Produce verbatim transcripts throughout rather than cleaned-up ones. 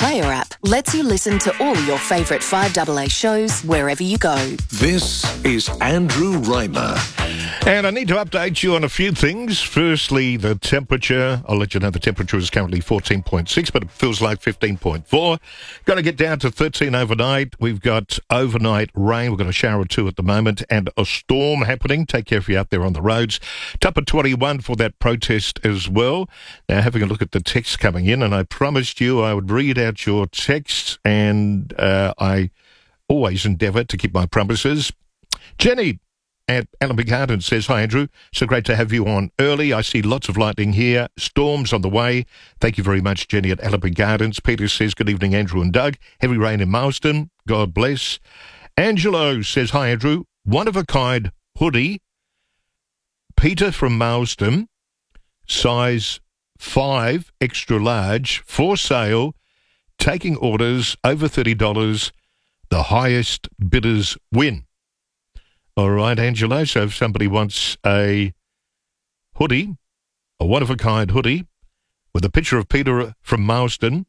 Player app lets you listen to all your favourite five A A shows wherever you go. This is Andrew Reimer. And I need to update you on a few things. Firstly, the temperature. I'll let you know the temperature is currently fourteen point six, but it feels like fifteen point four. Going to get down to thirteen overnight. We've got overnight rain. We've got a shower or two at the moment and a storm happening. Take care if you're out there on the roads. Top of twenty-one for that protest as well. Now, having a look at the texts coming in, and I promised you I would read out your texts, and uh, I always endeavour to keep my promises. Jenny at Allenby Gardens says, "Hi Andrew, so great to have you on early. I see lots of lightning here. Storms on the way." Thank you very much, Jenny at Allenby Gardens. Peter says, "Good evening, Andrew and Doug. Heavy rain in Marsden. God bless." Angelo says, "Hi Andrew, one of a kind hoodie. Peter from Marsden, size five, extra large, for sale. Taking orders over thirty dollars. The highest bidders win." All right, Angelo, so if somebody wants a hoodie, a one-of-a-kind hoodie, with a picture of Peter from Marsden,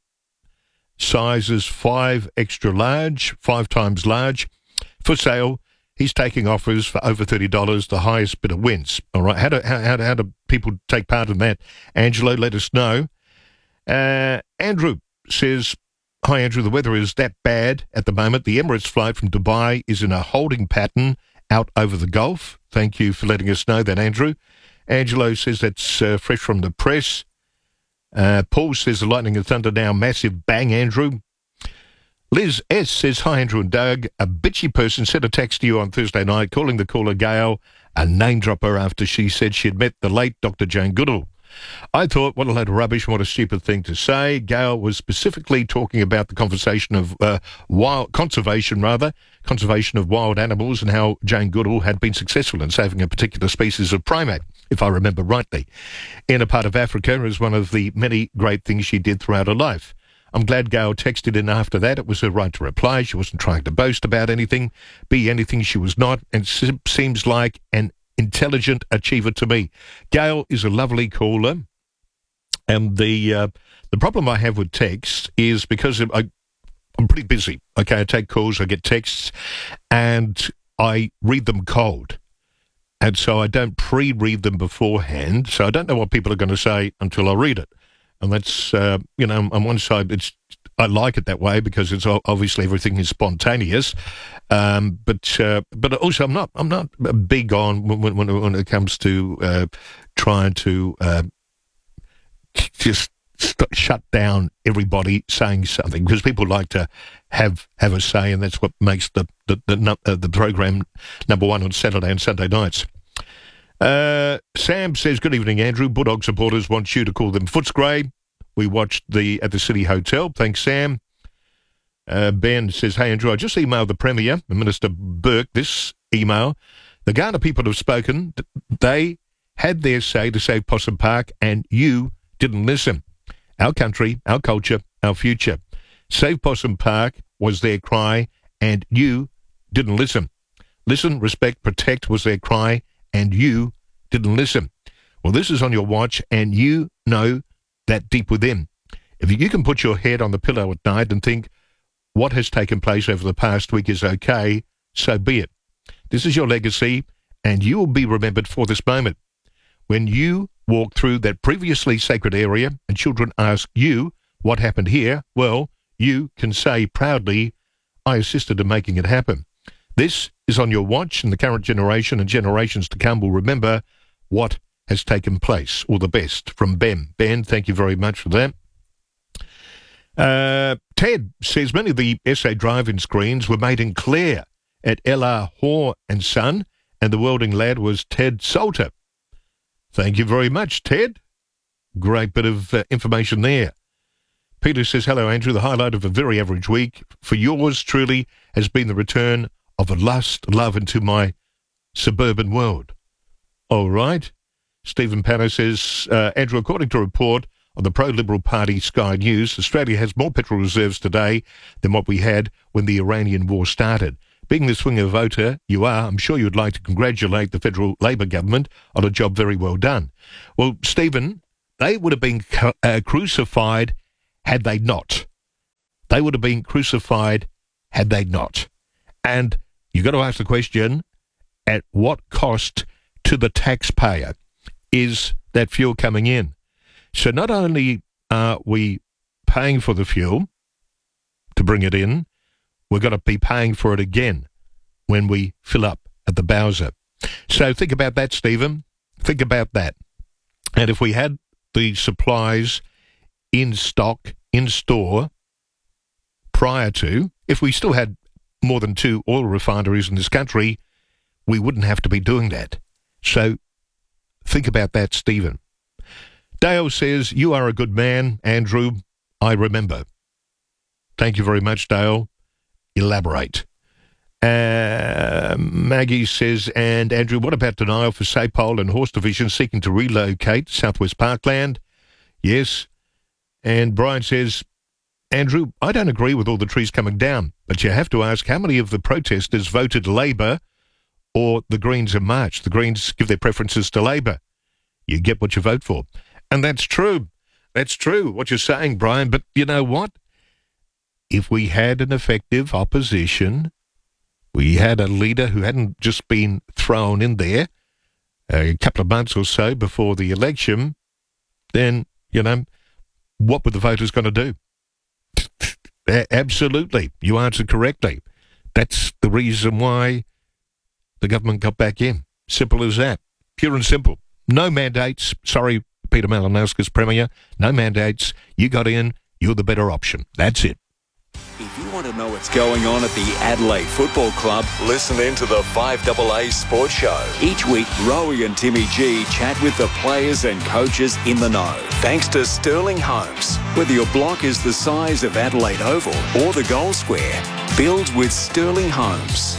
sizes five extra large, five times large, for sale, he's taking offers for over thirty dollars. The highest bidder wins. All right, how do, how, how, how do people take part in that? Angelo, let us know. Uh, Andrew says, "Hi, Andrew, the weather is that bad at the moment. The Emirates flight from Dubai is in a holding pattern out over the Gulf." Thank you for letting us know that, Andrew. Angelo says that's uh, fresh from the press. Uh, Paul says the lightning and thunder now massive bang, Andrew. Liz S says, "Hi, Andrew and Doug. A bitchy person sent a text to you on Thursday night calling the caller Gail a name dropper after she said she'd met the late Doctor Jane Goodall. I thought, what a load of rubbish, what a stupid thing to say. Gail was specifically talking about the conversation of uh, wild conservation, rather, conservation of wild animals and how Jane Goodall had been successful in saving a particular species of primate, if I remember rightly, in a part of Africa as one of the many great things she did throughout her life. I'm glad Gail texted in after that. It was her right to reply. She wasn't trying to boast about anything, be anything she was not, and se- seems like an intelligent achiever to me. Gail is a lovely caller, and the uh, the problem I have with texts is because I, I'm pretty busy. Okay, I take calls, I get texts, and I read them cold. And so I don't pre-read them beforehand, so I don't know what people are going to say until I read it. And that's, uh, you know, on one side, it's I like it that way because it's obviously everything is spontaneous, um, but uh, but also I'm not I'm not big on when when, when it comes to uh, trying to uh, just st- shut down everybody saying something, because people like to have have a say, and that's what makes the the the, uh, the program number one on Saturday and Sunday nights. Uh, Sam says, "Good evening, Andrew. Bulldog supporters want you to call them Footscray. We watched the at the City Hotel." Thanks, Sam. Uh, Ben says, "Hey, Andrew, I just emailed the Premier, Minister Burke, this email. The Ghana people have spoken. They had their say to save Possum Park, and you didn't listen. Our country, our culture, our future. Save Possum Park was their cry, and you didn't listen. Listen, respect, protect was their cry, and you didn't listen. Well, this is on your watch, and you know that deep within. If you can put your head on the pillow at night and think what has taken place over the past week is okay, so be it. This is your legacy, and you will be remembered for this moment. When you walk through that previously sacred area and children ask you what happened here, well, you can say proudly, I assisted in making it happen. This is on your watch, and the current generation and generations to come will remember what has taken place. All the best." From Ben. Ben, thank you very much for that. Uh, Ted says many of the S A drive-in screens were made in Clare at L R Hoare and Son, and the welding lad was Ted Salter. Thank you very much, Ted. Great bit of uh, information there. Peter says, "Hello, Andrew. The highlight of a very average week for yours truly has been the return of a lust love into my suburban world." All right. Stephen Panner says, uh, Andrew, according to a report on the pro-Liberal Party Sky News, Australia has more petrol reserves today than what we had when the Iranian war started. Being the swinger voter you are, I'm sure you'd like to congratulate the federal Labor government on a job very well done. Well, Stephen, they would have been cu- uh, crucified had they not. They would have been crucified had they not. And you've got to ask the question, at what cost to the taxpayer is that fuel coming in? So not only are we paying for the fuel to bring it in, we're going to be paying for it again when we fill up at the Bowser. So think about that, Stephen. Think about that. And if we had the supplies in stock, in store, prior to, if we still had more than two oil refineries in this country, we wouldn't have to be doing that. So think about that, Stephen. Dale says, you are a good man, Andrew. I remember. Thank you very much, Dale. Elaborate. Uh, Maggie says, and Andrew, what about denial for Sapole and Horse Division seeking to relocate Southwest Parkland? Yes. And Brian says, Andrew, I don't agree with all the trees coming down, but you have to ask how many of the protesters voted Labor or the Greens in March. The Greens give their preferences to Labor. You get what you vote for. And that's true. That's true, what you're saying, Brian. But you know what? If we had an effective opposition, we had a leader who hadn't just been thrown in there a couple of months or so before the election, then, you know, what were the voters going to do? Absolutely. You answered correctly. That's the reason why the government got back in. Simple as that. Pure and simple. No mandates. Sorry, Peter Malinowskis, Premier. No mandates. You got in. You're the better option. That's it. If you want to know what's going on at the Adelaide Football Club, listen in to the five A A Sports Show. Each week, Rowie and Timmy G chat with the players and coaches in the know. Thanks to Sterling Homes. Whether your block is the size of Adelaide Oval or the Goal Square, build with Sterling Homes.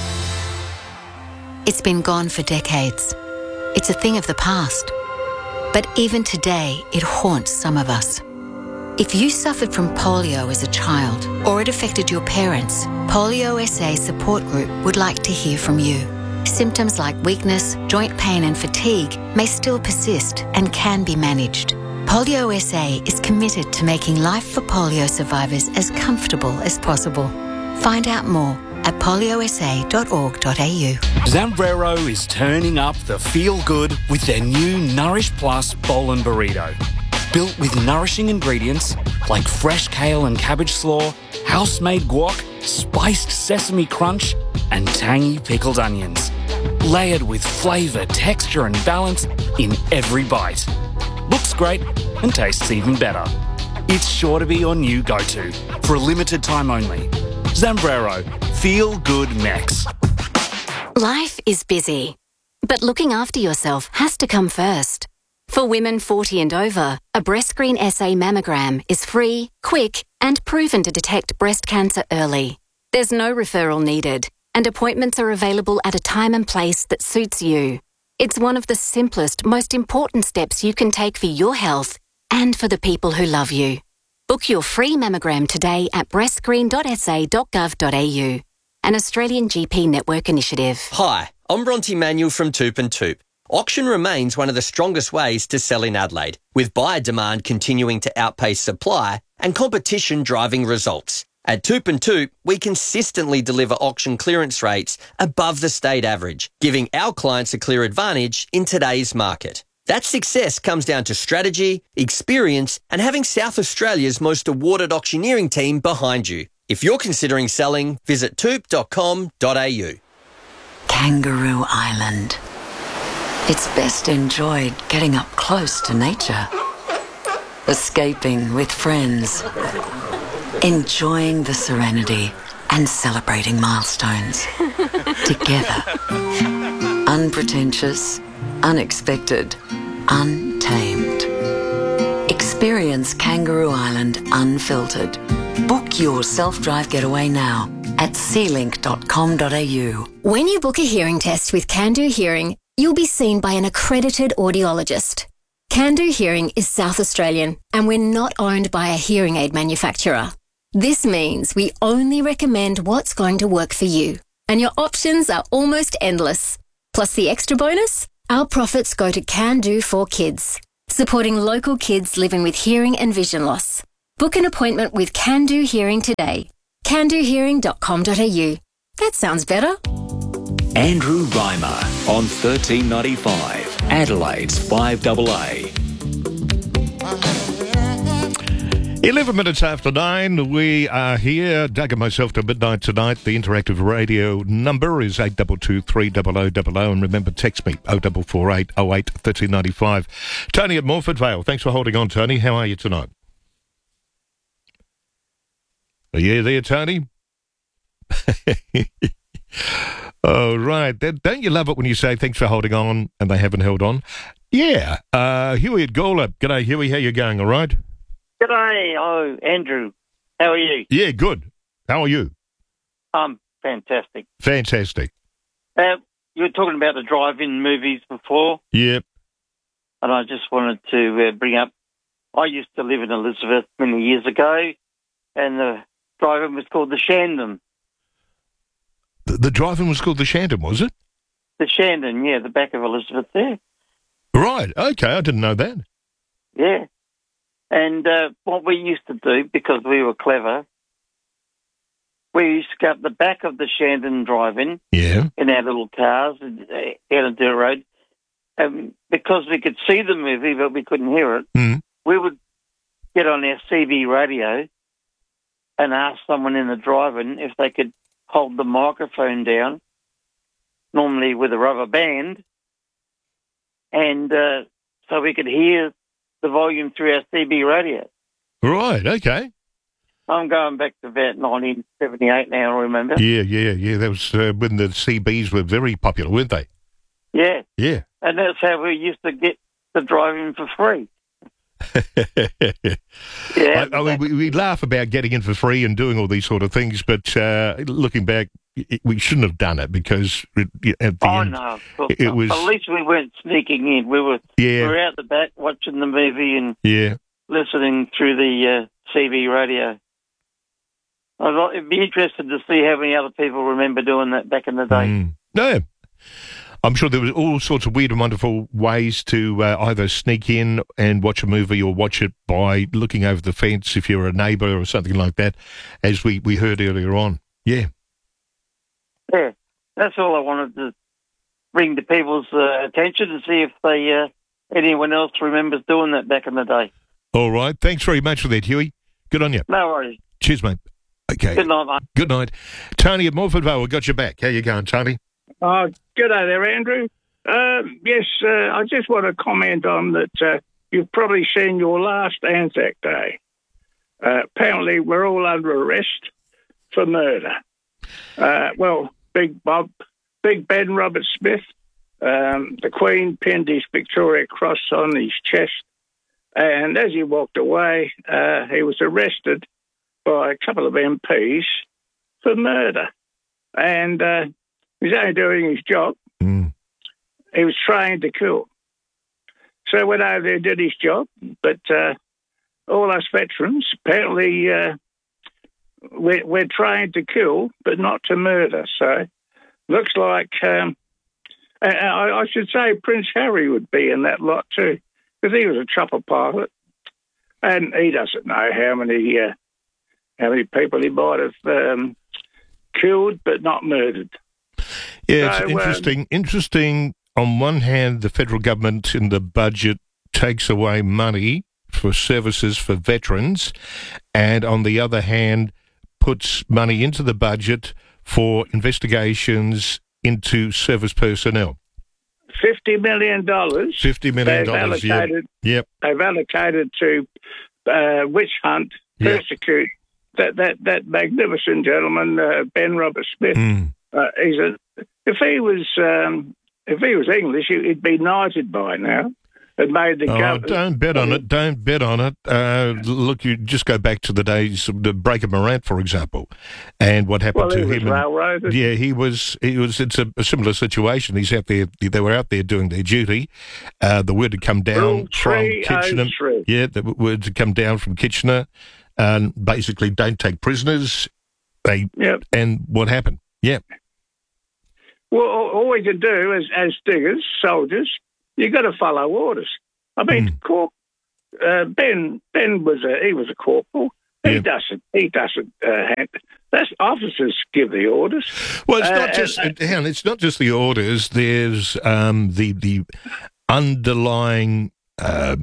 It's been gone for decades. It's a thing of the past. But even today, it haunts some of us. If you suffered from polio as a child or it affected your parents, Polio S A Support Group would like to hear from you. Symptoms like weakness, joint pain and fatigue may still persist and can be managed. Polio S A is committed to making life for polio survivors as comfortable as possible. Find out more at polio s a dot org dot a u. Zambrero is turning up the feel-good with their new Nourish Plus Bowl and Burrito. Built with nourishing ingredients like fresh kale and cabbage slaw, house-made guac, spiced sesame crunch, and tangy pickled onions. Layered with flavour, texture and balance in every bite. Looks great and tastes even better. It's sure to be your new go-to for a limited time only. Zambrero, feel good Mex. Life is busy, but looking after yourself has to come first. For women forty and over, a BreastScreen S A mammogram is free, quick, and proven to detect breast cancer early. There's no referral needed, and appointments are available at a time and place that suits you. It's one of the simplest, most important steps you can take for your health and for the people who love you. Book your free mammogram today at breast screen dot s a dot gov dot a u, an Australian G P network initiative. Hi, I'm Bronte Manuel from Toop and Toop. Auction remains one of the strongest ways to sell in Adelaide, with buyer demand continuing to outpace supply and competition driving results. At Toop and Toop, we consistently deliver auction clearance rates above the state average, giving our clients a clear advantage in today's market. That success comes down to strategy, experience, and having South Australia's most awarded auctioneering team behind you. If you're considering selling, visit toop dot com dot a u. Kangaroo Island. It's best enjoyed getting up close to nature, escaping with friends, enjoying the serenity and celebrating milestones together. Unpretentious, unexpected, untamed. Experience Kangaroo Island unfiltered. Book your self-drive getaway now at c link dot com dot a u. When you book a hearing test with Can-Do Hearing, you'll be seen by an accredited audiologist. Can-Do Hearing is South Australian, and we're not owned by a hearing aid manufacturer. This means we only recommend what's going to work for you, and your options are almost endless. Plus the extra bonus, our profits go to Can-Do for Kids, supporting local kids living with hearing and vision loss. Book an appointment with Can Do Hearing today. can do hearing dot com dot a u. That sounds better. Andrew Reimer on thirteen ninety-five, Adelaide's five A A. eleven minutes after nine, we are here. Doug and myself to midnight tonight. The interactive radio number is eight two two, three zero zero zero zero. And remember, text me, oh four four eight, oh eight, one three nine five. Tony at Morford Vale. Thanks for holding on, Tony. How are you tonight? Are you there, Tony? Oh, right. That, don't you love it when you say thanks for holding on and they haven't held on? Yeah. Uh, Huey at Gawler. G'day, Huey. How you going, all right? G'day. Oh, Andrew. How are you? Yeah, good. How are you? Um, fantastic. Fantastic. Uh, you were talking about the drive-in movies before. Yep. And I just wanted to uh, bring up, I used to live in Elizabeth many years ago, and the drive-in was called the Shandon. The, the drive-in was called the Shandon, was it? The Shandon, yeah, the back of Elizabeth there. Right, okay, I didn't know that. Yeah. And uh, what we used to do, because we were clever, we used to go up the back of the Shandon drive-in Yeah. in our little cars uh, down a dirt road. And because we could see the movie but we couldn't hear it, Mm. we would get on our C B radio and ask someone in the drive-in if they could hold the microphone down, normally with a rubber band, and uh, so we could hear the volume through our C B radio. Right, okay. I'm going back to about nineteen seventy-eight now, I remember. Yeah, yeah, yeah. That was uh, when the C Bs were very popular, weren't they? Yeah. Yeah. And that's how we used to get the drive-in for free. Yeah, I, I mean, we, we laugh about getting in for free and doing all these sort of things, but uh, looking back, it, we shouldn't have done it because it, at the oh, end, no, of course it not. was. At least we weren't sneaking in. We were, Yeah. we were out the back watching the movie and Yeah. listening through the uh, C B radio. I'd like, it'd be interested to see how many other people remember doing that back in the day. Mm. No. I'm sure there was all sorts of weird and wonderful ways to uh, either sneak in and watch a movie or watch it by looking over the fence if you're a neighbour or something like that, as we, we heard earlier on. Yeah. Yeah, that's all I wanted to bring to people's uh, attention and see if they uh, anyone else remembers doing that back in the day. All right. Thanks very much for that, Huey. Good on you. No worries. Cheers, mate. Okay. Good night, mate. Good night. Tony at Morford Vale, we got your back. How you going, Tony? Oh, g'day there, Andrew. Uh, yes, uh, I just want to comment on that. Uh, you've probably seen your last Anzac Day. Uh, apparently, we're all under arrest for murder. Uh, well, Big Bob, Big Ben Robert Smith, um, the Queen pinned his Victoria Cross on his chest, and as he walked away, uh, he was arrested by a couple of M Ps for murder. And uh, he was only doing his job. Mm. He was trained to kill. So went over there, did his job, but uh, all us veterans, apparently uh, we're, we're trained to kill, but not to murder. So looks like, um, I, I should say Prince Harry would be in that lot too, because he was a chopper pilot, and he doesn't know how many uh, how many people he might have um, killed, but not murdered. Yeah, it's So, um, interesting. Interesting. On one hand, the federal government in the budget takes away money for services for veterans, and on the other hand, puts money into the budget for investigations into service personnel. Fifty million dollars. Fifty million dollars. They've allocated. Yep. They've allocated to uh, witch hunt, Yep. persecute that that that magnificent gentleman, uh, Ben Robert Smith. Mm. Uh, he's a. If he was um, if he was English, he'd be knighted by now. Had made the Oh, government. don't bet on it. Don't bet on it. Uh, look, you just go back to the days of the Breaker Morant, for example, and what happened Well, he to was him. and- railroaded. yeah, he was. He was. It's a, a similar situation. He's out there. They were out there doing their duty. Uh, the word had come down Rule from three oh Kitchener. three. Yeah, the word had come down from Kitchener, and basically don't take prisoners. They Yep. and what happened? Yeah. Well, all, all we can do as as diggers, soldiers, you got to follow orders. I mean, Mm. Cork, uh, Ben Ben was a he was a corporal. He Yeah. doesn't he doesn't uh, have, that's officers give the orders. Well, it's Uh, not just and- uh, hang on, it's not just the orders. There's um, the the underlying uh,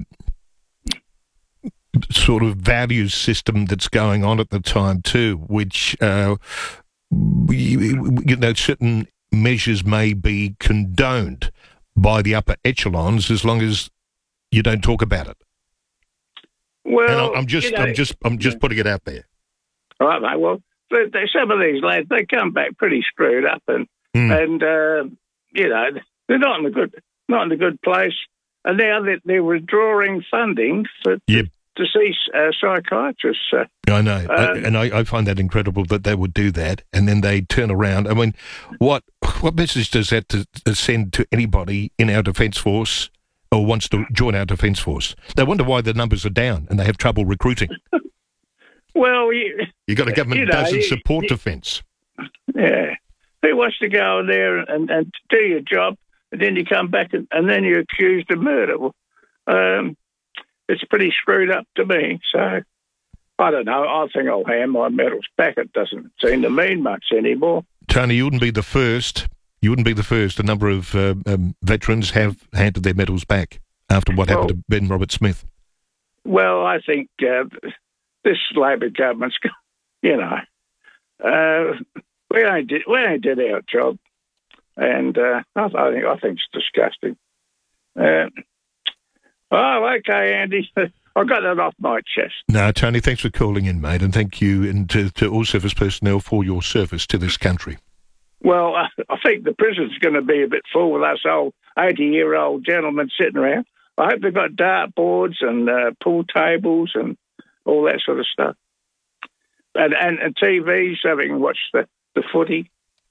sort of values system that's going on at the time too, which uh, you, you know certain measures may be condoned by the upper echelons as long as you don't talk about it. Well, And I'm, I'm just you know, I'm just I'm just putting it out there. all right, mate. Well, they, they, some of these lads they come back pretty screwed up, and Mm. and uh, you know they're not in a good not in a good place. And now they're, they're withdrawing funding for Yep. to see uh, psychiatrists. Uh, I know, I, Um, and I, I find that incredible that they would do that, and then they turn around. I mean, what what message does that to, to send to anybody in our defence force or wants to join our defence force? They wonder why the numbers are down and they have trouble recruiting. well, you, You got a government You that know, doesn't you- support you- defence. yeah, who wants to go in there and, and do your job, and then you come back and, and then you're accused of murder? Well, um, it's pretty screwed up to me. So I don't know. I think I'll hand my medals back. It doesn't seem to mean much anymore. Tony, you wouldn't be the first. You wouldn't be the first. A number of uh, um, veterans have handed their medals back after what happened Well- to Ben Robert Smith. Well, I think uh, this Labor government's, you know, uh, we ain't did we ain't did our job, and uh, I, I think I think it's disgusting. Uh, oh, okay, Andy, I got that off my chest. No, Tony, thanks for calling in, mate, and thank you and to, to all service personnel for your service to this country. Well, I, I think the prison's going to be a bit full with us old eighty-year-old gentlemen sitting around. I hope they've got dartboards and uh, pool tables and all that sort of stuff. And, and, and T Vs so we can watch the, the footy.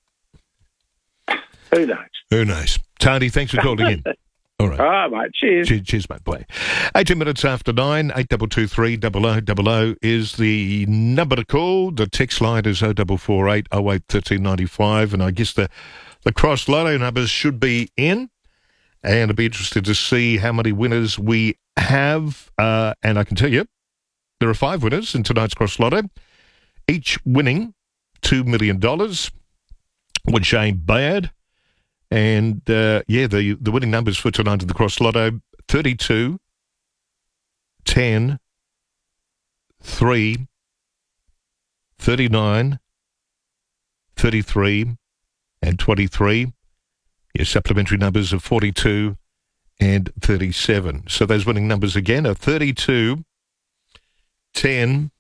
Who knows? Who knows? Tony, thanks for calling in. All right. All right, mate. Cheers. Cheers, cheers mate. Bye. eighteen minutes after nine, eight two two three, double oh double oh is the number to call. The text line is oh four four eight, oh eight, one three nine five, and I guess the, the cross lotto numbers should be in. And I'd be interested to see how many winners we have. Uh, and I can tell you, there are five winners in tonight's cross lotto, each winning two million dollars, which ain't bad. And, uh, yeah, the the winning numbers for tonight in the cross lotto, thirty-two, ten, three, thirty-nine, thirty-three, and twenty-three. Your supplementary numbers of forty-two and thirty-seven. So those winning numbers again are thirty-two, ten,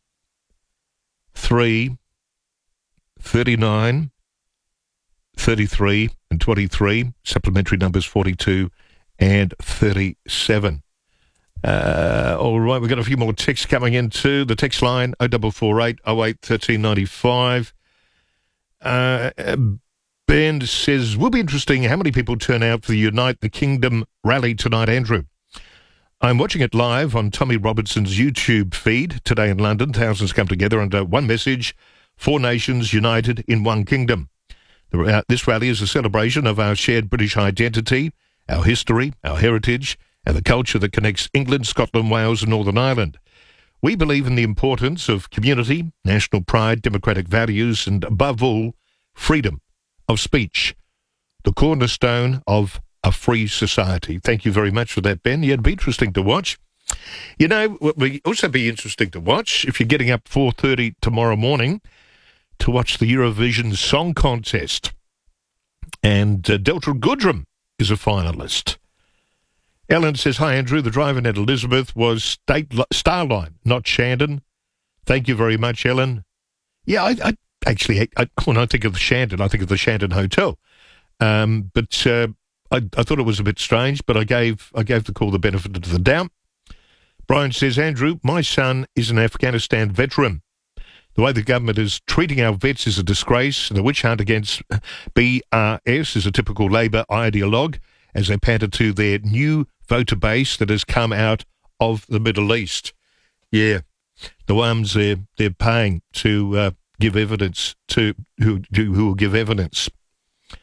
three, thirty-nine, thirty-three, and twenty-three. Supplementary numbers forty-two and thirty-seven. Uh, all right, we've got a few more texts coming in too. The text line oh four four eight, oh eight, one three nine five. Uh, Ben says, will be interesting how many people turn out for the Unite the Kingdom rally tonight, Andrew. I'm watching it live on Tommy Robertson's YouTube feed today in London. Thousands come together under one message, four nations united in one kingdom. The, uh, this rally is a celebration of our shared British identity, our history, our heritage, and the culture that connects England, Scotland, Wales and Northern Ireland. We believe in the importance of community, national pride, democratic values, and above all, freedom of speech, the cornerstone of a free society. Thank you very much for that, Ben. Yeah, it'd be interesting to watch. You know, it would also be interesting to watch if you're getting up four thirty tomorrow morning to watch the Eurovision Song Contest. And uh, Delta Goodrem is a finalist. Ellen says, hi, Andrew. The driver at Elizabeth was State Starline, not Shandon. Thank you very much, Ellen. Yeah, I, I actually, I, when I think of the Shandon, I think of the Shandon Hotel. Um, but uh, I, I thought it was a bit strange, but I gave I gave the call the benefit of the doubt. Brian says, Andrew, my son is an Afghanistan veteran. The way the government is treating our vets is a disgrace. The witch hunt against B R S is a typical Labor ideologue as they pander to their new voter base that has come out of the Middle East. Yeah, the ones they're, they're paying to uh, give evidence to, who, who will give evidence.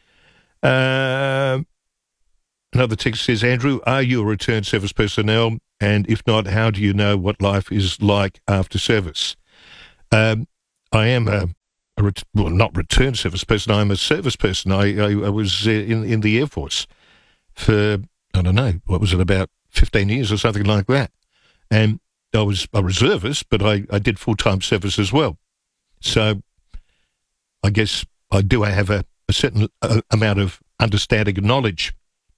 Uh, another text says, Andrew, are you a returned service personnel? And if not, how do you know what life is like after service? Um, I am a, a ret- well, not return service person. I'm a service person. I, I, I was uh, in, in the Air Force for, I don't know, what was it, about fifteen years or something like that. And I was a reservist, but I, I did full-time service as well. So I guess I do have a, a certain uh, amount of understanding and knowledge.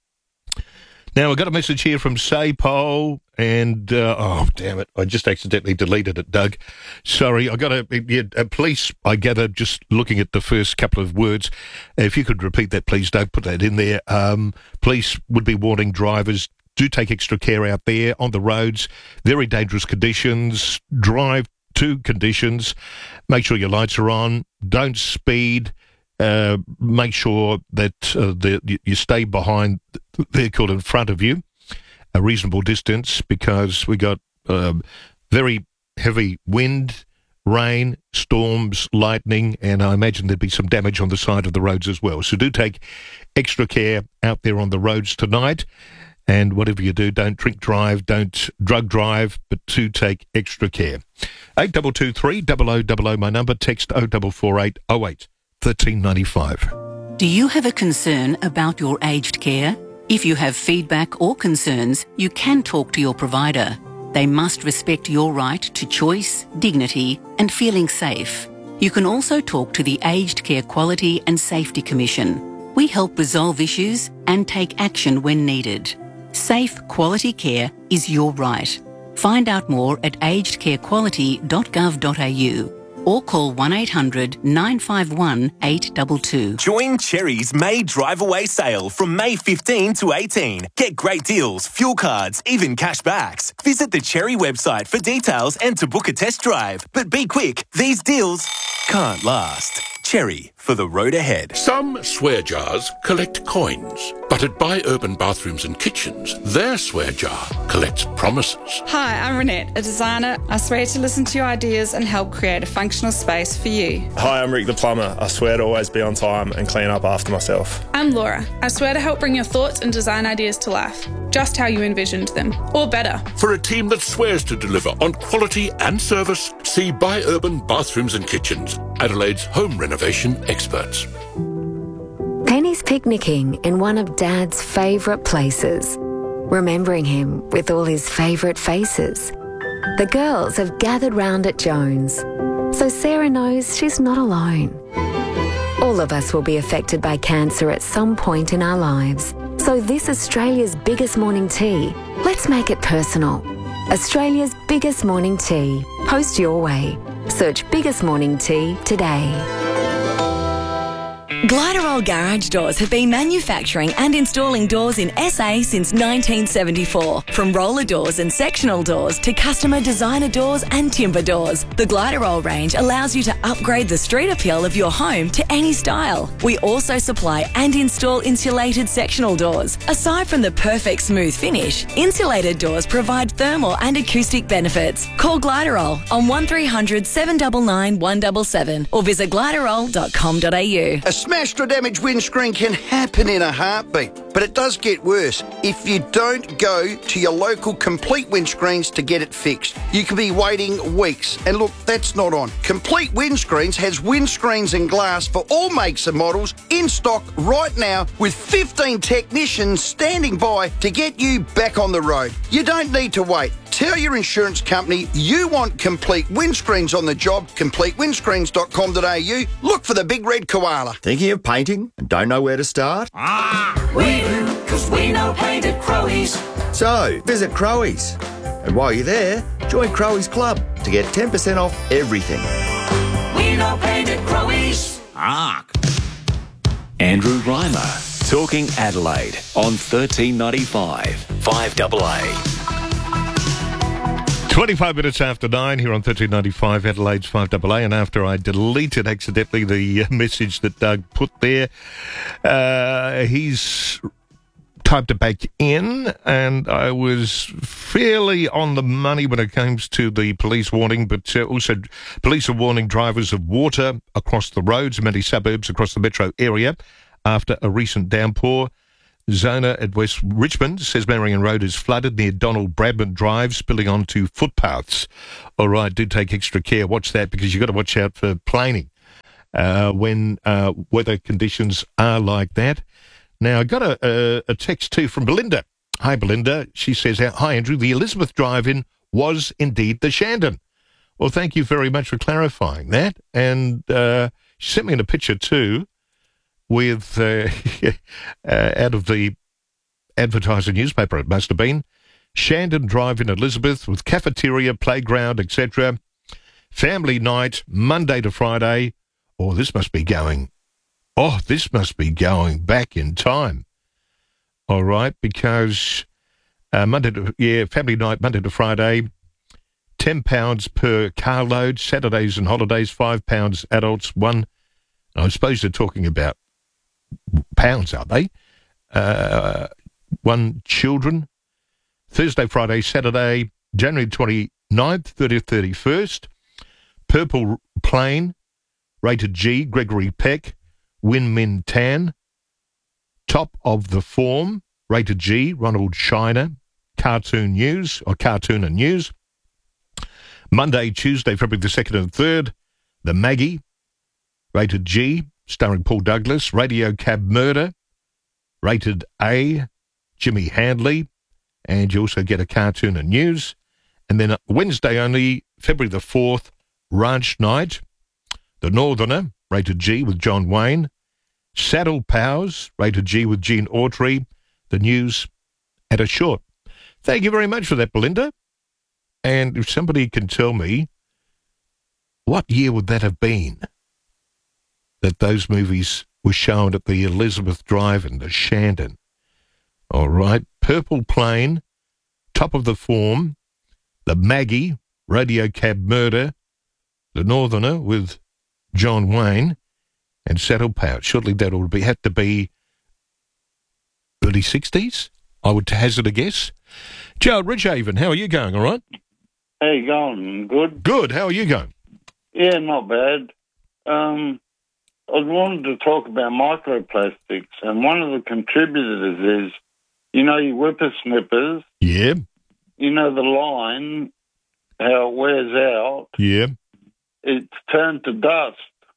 Now, I got a message here from Saypol, and, uh, oh, damn it, I just accidentally deleted it, Doug. Sorry, I got a, yeah, a police, I gather, just looking at the first couple of words. If you could repeat that, please, Doug, put that in there. Um, police would be warning drivers, do take extra care out there on the roads. Very dangerous conditions. Drive to conditions. Make sure your lights are on. Don't speed. Uh, make sure that uh, the, you stay behind the vehicle in front of you, a reasonable distance, because we got um, very heavy wind, rain, storms, lightning, and I imagine there'd be some damage on the side of the roads as well. So do take extra care out there on the roads tonight. And whatever you do, don't drink drive, don't drug drive, but do take extra care. eight two two three, double oh double oh, my number. Text oh four four eight oh eight thirteen ninety-five. Do you have a concern about your aged care? If you have feedback or concerns, you can talk to your provider. They must respect your right to choice, dignity, and feeling safe. You can also talk to the Aged Care Quality and Safety Commission. We help resolve issues and take action when needed. Safe, quality care is your right. Find out more at aged care quality dot gov dot a u or call one eight hundred nine five one eight two two. Join Cherry's May Drive Away sale from May fifteenth to eighteenth. Get great deals, fuel cards, even cash backs. Visit the Cherry website for details and to book a test drive. But be quick, these deals can't last. Cherry, for the road ahead. Some swear jars collect coins, but at Buy Urban Bathrooms and Kitchens, their swear jar collects promises. Hi, I'm Renette, a designer. I swear to listen to your ideas and help create a functional space for you. Hi, I'm Rick the plumber. I swear to always be on time and clean up after myself. I'm Laura. I swear to help bring your thoughts and design ideas to life, just how you envisioned them, or better. For a team that swears to deliver on quality and service, see Buy Urban Bathrooms and Kitchens, Adelaide's home renovation experts. Penny's picnicking in one of Dad's favourite places, remembering him with all his favourite faces. The girls have gathered round at Jones, so Sarah knows she's not alone. All of us will be affected by cancer at some point in our lives, so this Australia's biggest morning tea, let's make it personal. Australia's biggest morning tea. Post your way. Search Biggest Morning Tea today. Gliderol Garage Doors have been manufacturing and installing doors in S A since nineteen seventy-four. From roller doors and sectional doors to customer designer doors and timber doors, the Gliderol range allows you to upgrade the street appeal of your home to any style. We also supply and install insulated sectional doors. Aside from the perfect smooth finish, insulated doors provide thermal and acoustic benefits. Call Gliderol on one three hundred seven nine nine one seven seven or visit gliderol dot com dot a u. A smashed or damaged windscreen can happen in a heartbeat, but it does get worse if you don't go to your local Complete Windscreens to get it fixed. You could be waiting weeks, and look, that's not on. Complete Windscreens has windscreens and glass for all makes and models in stock right now with fifteen technicians standing by to get you back on the road. You don't need to wait. Tell your insurance company you want Complete Windscreens on the job, complete windscreens dot com dot a u. Look for the big red koala. Thinking of painting and don't know where to start? Ah, we do, because we know paint at Crowies. So, visit Crowies. And while you're there, join Crowies Club to get ten percent off everything. We know paint at Crowies. Ah. Andrew Reimer, talking Adelaide on thirteen ninety-five, five A A. twenty-five minutes after nine here on thirteen ninety-five Adelaide's five A A, and after I deleted accidentally the message that Doug put there, uh, he's typed it back in, and I was fairly on the money when it comes to the police warning, but uh, also police are warning drivers of water across the roads in many suburbs across the metro area after a recent downpour. Zona at West Richmond says Marion Road is flooded near Donald Bradman Drive, spilling onto footpaths. All right, do take extra care. Watch that, because you've got to watch out for planing uh, when uh, weather conditions are like that. Now, I got a, a, a text too from Belinda. Hi, Belinda. She says, hi, Andrew. The Elizabeth Drive-In was indeed the Shandon. Well, thank you very much for clarifying that. And uh, she sent me in a picture too with, uh, uh, out of the advertising newspaper, it must have been, Shandon Drive in Elizabeth with cafeteria, playground, et cetera. Family night, Monday to Friday. Oh, this must be going, oh, this must be going back in time. All right, because uh, Monday to, yeah, family night, Monday to Friday, ten pounds per carload, Saturdays and holidays, five pounds adults, one, I suppose they're talking about pounds, are they? Uh, one children, Thursday, Friday, Saturday, January twenty-ninth, thirtieth, thirty-first, Purple Plain, rated G, Gregory Peck, Win Min Tan, Top of the Form, rated G, Ronald Shiner, Cartoon News, or Cartoon and News, Monday, Tuesday, February the second and third, The Maggie, rated G, starring Paul Douglas, Radio Cab Murder, rated A, Jimmy Handley, and you also get a Cartoon and News. And then Wednesday only, February the fourth, Ranch Night, The Northerner, rated G, with John Wayne, Saddle Powers, rated G, with Gene Autry, The News at a Short. Thank you very much for that, Belinda. And if somebody can tell me, what year would that have been that those movies were shown at the Elizabeth Drive in the Shandon? All right, Purple Plain, Top of the Form, The Maggie, Radio Cab Murder, The Northerner with John Wayne, and Saddle Pouch. Surely that would be had to be early sixties, I would hazard a guess. Joe Ridgehaven, how are you going, all right? How you going? Good? Good, how are you going? Yeah, not bad. Um, I wanted to talk about microplastics, and one of the contributors is, you know, your whippersnippers. Yeah. You know, the line, how it wears out. Yeah. It's turned to dust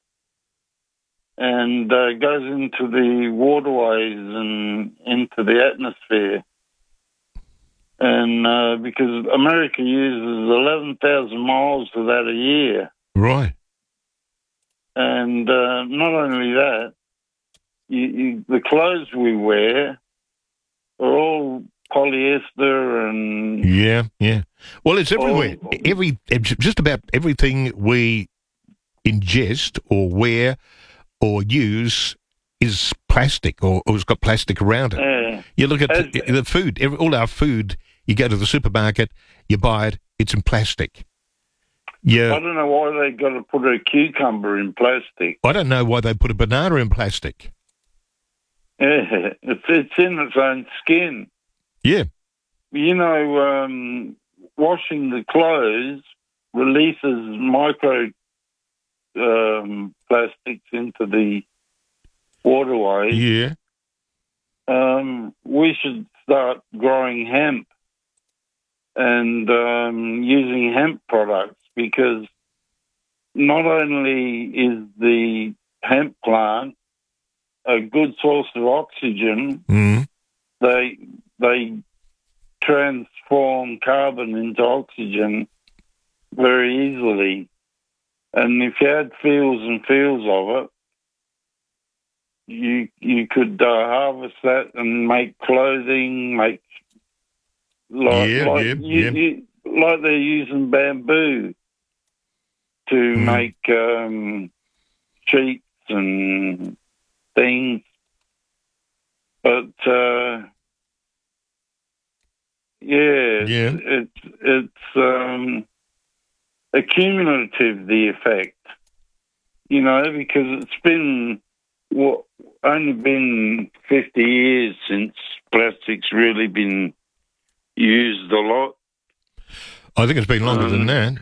and uh, goes into the waterways and into the atmosphere. And uh, because America uses eleven thousand miles of that a year. Right. And uh, not only that, you, you, the clothes we wear are all polyester and... Yeah, yeah. Well, it's everywhere. All, Every Just about everything we ingest or wear or use is plastic, or, or it's got plastic around it. Yeah. You look at the, the food, every, all our food, you go to the supermarket, you buy it, it's in plastic. Yeah. I don't know why they got to put a cucumber in plastic. I don't know why they put a banana in plastic. Yeah, it's, it's in its own skin. Yeah. You know, um, washing the clothes releases micro um, plastics into the waterways. Yeah. Um, we should start growing hemp and um, using hemp products, because not only is the hemp plant a good source of oxygen, mm. they they transform carbon into oxygen very easily. And if you had fields and fields of it, you you could uh, harvest that and make clothing, make like yeah, like, yeah, you, yeah. You, like they're using bamboo to mm. make um, sheets and things, but uh, yeah, yeah, it's it's, it's um, accumulative, the effect, you know, because it's been what only been fifty years since plastic's really been used a lot. I think it's been longer um, than that.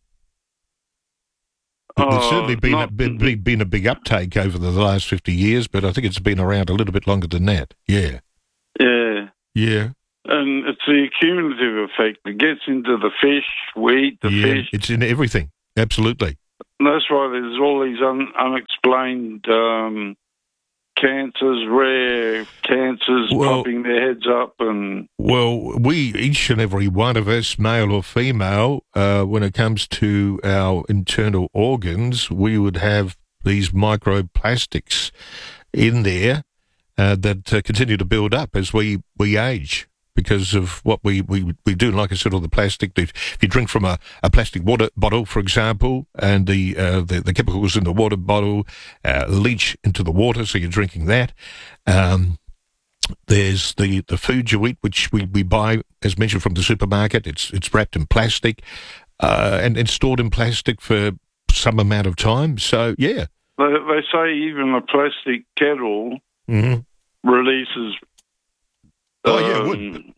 There's oh, certainly been not, a, been, been a big uptake over the last fifty years, but I think it's been around a little bit longer than that. Yeah. Yeah. Yeah. And it's the cumulative effect. It gets into the fish, we eat the yeah, fish. It's in everything. Absolutely. And that's why there's all these un- unexplained um, cancers, rare cancers Well- popping their heads up. And Well, we, each and every one of us, male or female, uh, when it comes to our internal organs, we would have these microplastics in there uh, that uh, continue to build up as we, we age because of what we, we, we do. Like I said, all the plastic. If, if you drink from a, a plastic water bottle, for example, and the, uh, the, the chemicals in the water bottle uh, leach into the water, so you're drinking that. Um, There's the, the food you eat, which we, we buy, as mentioned, from the supermarket. It's it's wrapped in plastic uh, and, and stored in plastic for some amount of time. So, yeah. they, they say even a plastic kettle Mm-hmm. releases Oh, yeah, it um, would.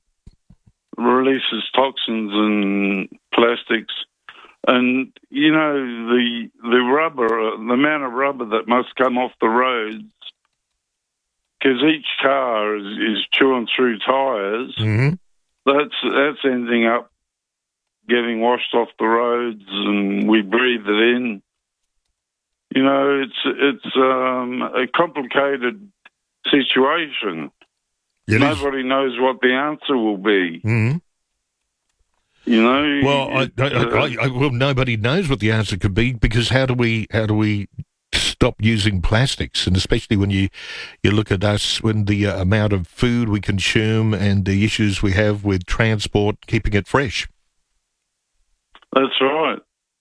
releases toxins and plastics. And, you know, the the rubber, the amount of rubber that must come off the roads, because each car is, is chewing through tyres, Mm-hmm. that's, that's ending up getting washed off the roads and we breathe it in. You know, it's it's um, a complicated situation. It Nobody is. knows what the answer will be. Mm-hmm. You know. Well, I, it- I, I, I, well, nobody knows what the answer could be because how do we how do we stop using plastics? And especially when you you look at us, when the uh, amount of food we consume and the issues we have with transport, keeping it fresh. That's right.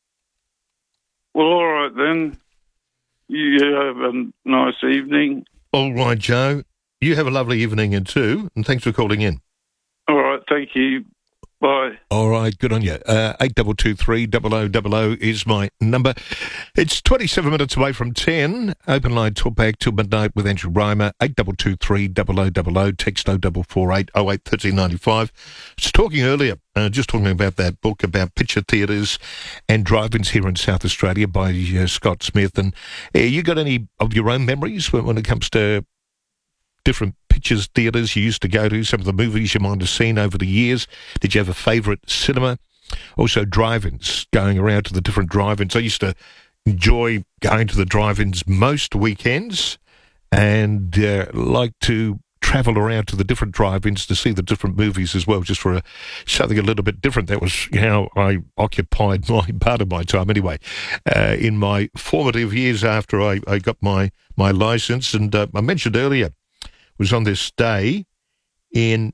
Well, all right then. You have a nice evening. All right, Joe. You have a lovely evening and too, and thanks for calling in. All right, thank you. Bye. All right, good on you. Uh, eight two two three, double oh double oh is my number. It's twenty-seven minutes away from ten. Open line talkback till midnight with Andrew Reimer. eight two two three, double oh double oh. Text oh four four eight, oh eight, one three nine five. I was talking earlier, uh, just talking about that book about picture theatres and drive-ins here in South Australia by uh, Scott Smith. And uh, you got any of your own memories when, when it comes to different pictures theatres you used to go to, some of the movies you might have seen over the years? Did you have a favourite cinema? Also drive-ins, going around to the different drive-ins. I used to enjoy going to the drive-ins most weekends and uh, like to travel around to the different drive-ins to see the different movies as well, just for a, something a little bit different. That was how I occupied my part of my time anyway, uh, in my formative years after I, I got my, my licence. And uh, I mentioned earlier, was on this day in,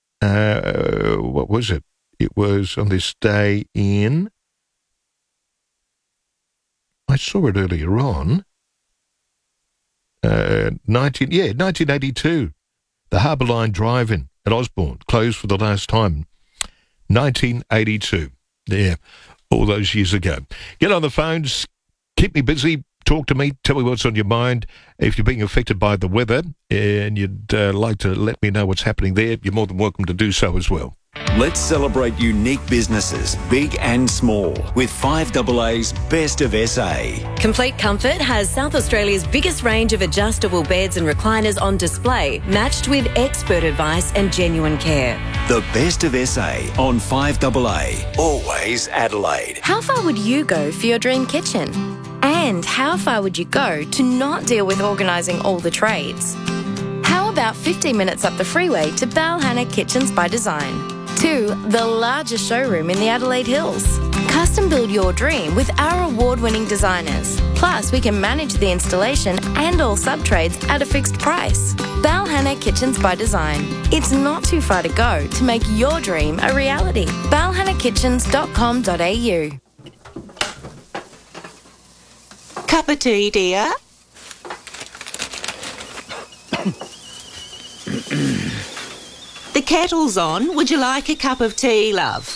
uh, what was it? It was on this day in, I saw it earlier on, uh, nineteen, yeah, nineteen eighty-two. The Harbour Line Drive-In at Osborne closed for the last time. nineteen eighty-two. Yeah, all those years ago. Get on the phones, keep me busy. Talk to me, tell me what's on your mind. If you're being affected by the weather and you'd uh, like to let me know what's happening there, you're more than welcome to do so as well. Let's celebrate unique businesses, big and small, with five A A's Best of S A. Complete Comfort has South Australia's biggest range of adjustable beds and recliners on display, matched with expert advice and genuine care. The Best of S A on five A A. Always Adelaide. How far would you go for your dream kitchen? And how far would you go to not deal with organising all the trades? How about fifteen minutes up the freeway to Balhanna Kitchens by Design? To the largest showroom in the Adelaide Hills. Custom build your dream with our award-winning designers. Plus, we can manage the installation and all sub-trades at a fixed price. Balhanna Kitchens by Design. It's not too far to go to make your dream a reality. balhanna kitchens dot com dot a u. Cup of tea, dear? The kettle's on. Would you like a cup of tea, love?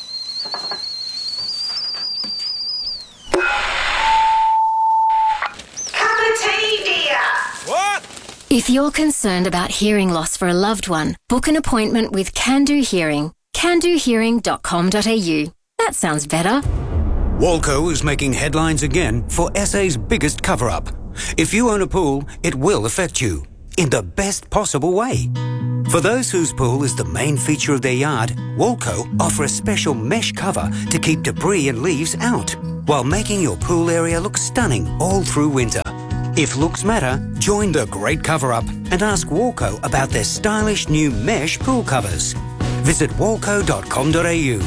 Cup of tea, dear. What? If you're concerned about hearing loss for a loved one, book an appointment with Can Do Hearing. can do hearing dot com dot a u. That sounds better. Walco is making headlines again for S A's biggest cover-up. If you own a pool, it will affect you in the best possible way. For those whose pool is the main feature of their yard, Walco offer a special mesh cover to keep debris and leaves out, while making your pool area look stunning all through winter. If looks matter, join the great cover-up and ask Walco about their stylish new mesh pool covers. Visit walco dot com dot a u.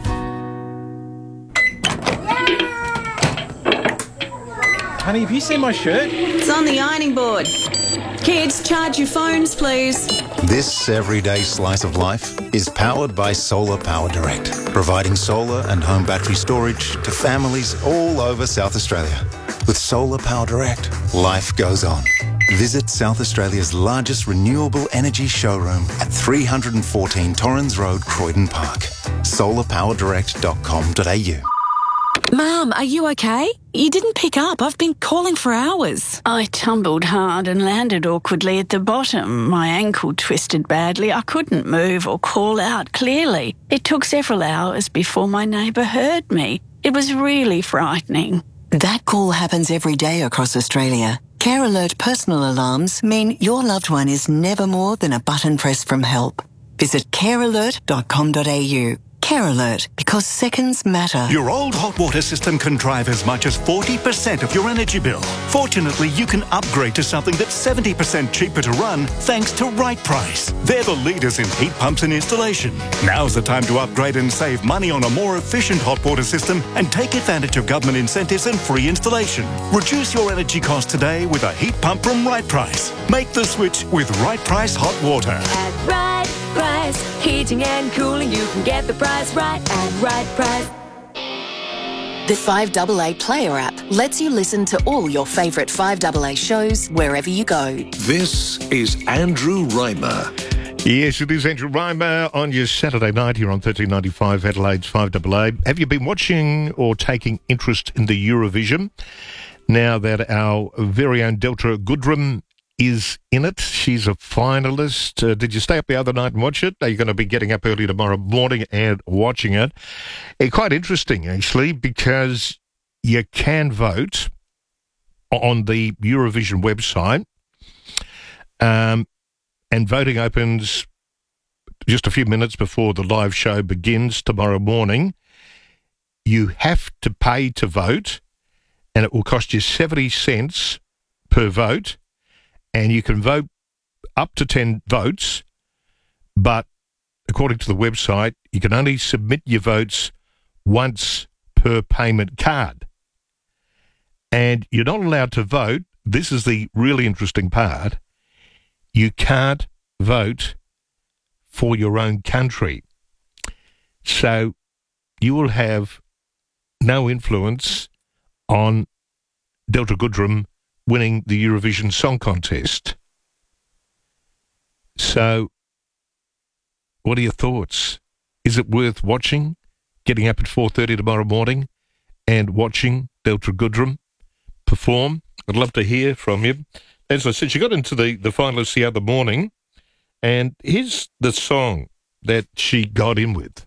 Honey, have you seen my shirt? It's on the ironing board. Kids, charge your phones, please. This everyday slice of life is powered by Solar Power Direct, providing solar and home battery storage to families all over South Australia. With Solar Power Direct, life goes on. Visit South Australia's largest renewable energy showroom at three hundred fourteen Torrens Road, Croydon Park. solar power direct dot com dot a u. Mum, are you okay? You didn't pick up. I've been calling for hours. I tumbled hard and landed awkwardly at the bottom. My ankle twisted badly. I couldn't move or call out clearly. It took several hours before my neighbour heard me. It was really frightening. That call happens every day across Australia. Care Alert personal alarms mean your loved one is never more than a button press from help. Visit care alert dot com dot a u. Care Alert, because seconds matter. Your old hot water system can drive as much as forty percent of your energy bill. Fortunately, you can upgrade to something that's seventy percent cheaper to run thanks to Right Price. They're the leaders in heat pumps and installation. Now's the time to upgrade and save money on a more efficient hot water system and take advantage of government incentives and free installation. Reduce your energy costs today with a heat pump from Right Price. Make the switch with Right Price Hot Water. At Right Price, heating and cooling, you can get the price right at Right Price. The five A A Player app lets you listen to all your favourite five A A shows wherever you go. This is Andrew Reimer. Yes, it is Andrew Reimer on your Saturday night here on thirteen ninety-five Adelaide's five A A. Have you been watching or taking interest in the Eurovision? Now that our very own Delta Goodrem is in it. She's a finalist. Uh, did you stay up the other night and watch it? Are you going to be getting up early tomorrow morning and watching it? Uh, quite interesting, actually, because you can vote on the Eurovision website, um, and voting opens just a few minutes before the live show begins tomorrow morning. You have to pay to vote, and it will cost you seventy cents per vote. And you can vote up to ten votes, but according to the website, you can only submit your votes once per payment card. And you're not allowed to vote. This is the really interesting part. You can't vote for your own country. So you will have no influence on Delta Goodrem winning the Eurovision Song Contest. So, what are your thoughts? Is it worth watching, getting up at four thirty tomorrow morning and watching Delta Goodrem perform? I'd love to hear from you. As I said, she got into the, the finalists the other morning, and here's the song that she got in with.